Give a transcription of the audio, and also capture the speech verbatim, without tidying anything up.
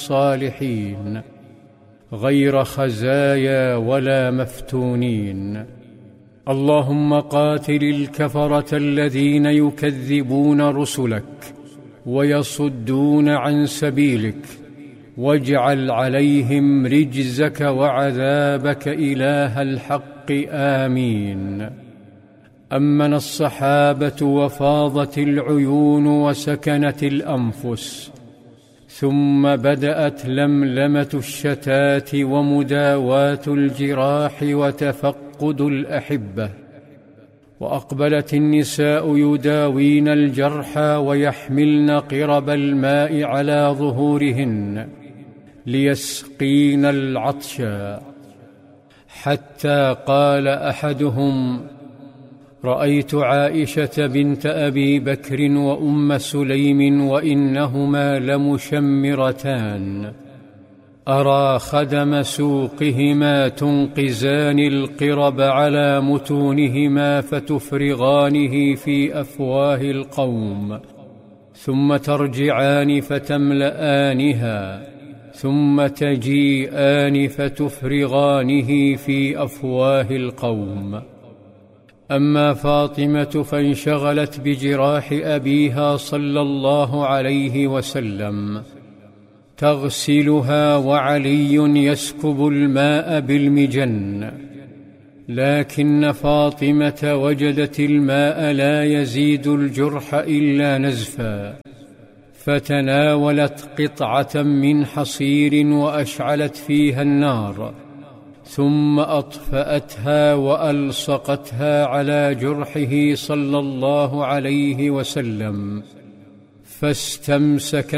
الصالحين غير خزايا ولا مفتونين. اللهم قاتل الكفرة الذين يكذبون رسلك ويصدون عن سبيلك، واجعل عليهم رجزك وعذابك إله الحق، آمين. أمن الصحابة وفاضت العيون وسكنت الأنفس، ثم بدأت لملمة الشتات ومداواة الجراح وتفقد الأحبة، وأقبلت النساء يداوين الجرحى ويحملن قرب الماء على ظهورهن ليسقين العطشا، حتى قال أحدهم: رأيت عائشة بنت أبي بكر وأم سليم وإنهما لمشمرتان، أرى خدم سوقهما تنقزان القرب على متونهما فتفرغانه في أفواه القوم، ثم ترجعان فتملآنها، ثم تجيئان فتفرغانه في أفواه القوم. أما فاطمة فانشغلت بجراح أبيها صلى الله عليه وسلم تغسلها، وعلي يسكب الماء بالمجن، لكن فاطمة وجدت الماء لا يزيد الجرح إلا نزفا، فتناولت قطعة من حصير وأشعلت فيها النار، ثم أطفأتها وألصقتها على جرحه صلى الله عليه وسلم، فاستمسك